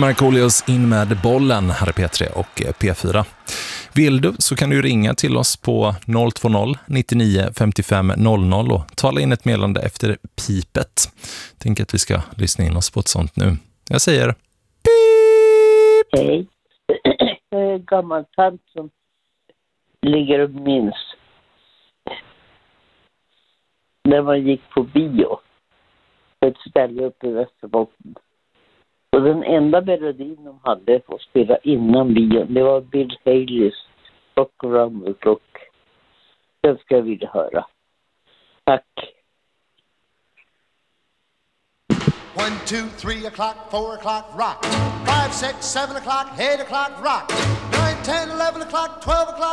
Markoolios in med bollen, här är P3 och P4. Vill du så kan du ringa till oss på 020-99 55 00 och tala in ett meddelande efter pipet. Tänk att vi ska lyssna in oss på ett sånt nu. Jag säger pip! Hej. Jag är en gammal tant som ligger och minns när man gick på bio på ett ställe uppe i Västerbotten. Och den enda melodin de hade att spela innan bion, det var Bill Haleys Rock Around the Clock. Den ska jag vilja höra. Tack. 1, 2, 3 o'clock, 4 o'clock, rock. 5, 6, 7 o'clock, 8 o'clock, rock. 9, 10, 11 o'clock, 12 o'clock.